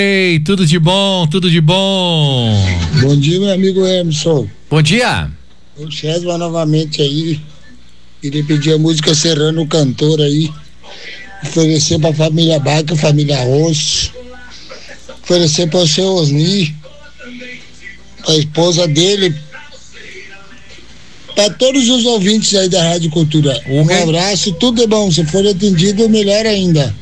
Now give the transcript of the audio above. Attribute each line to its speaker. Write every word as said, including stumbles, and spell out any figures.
Speaker 1: Ei, tudo de bom, tudo de bom.
Speaker 2: Bom dia, meu amigo Emerson.
Speaker 1: Bom dia.
Speaker 2: O Chesma novamente aí. Queria pedir a música Serrano Cantor aí. Oferecer pra família Baca, família Rosso. Oferecer para o seu Osni, a esposa dele, para todos os ouvintes aí da Rádio Cultura. Um
Speaker 1: okay.
Speaker 2: abraço, tudo é bom. Se for atendido, melhor ainda.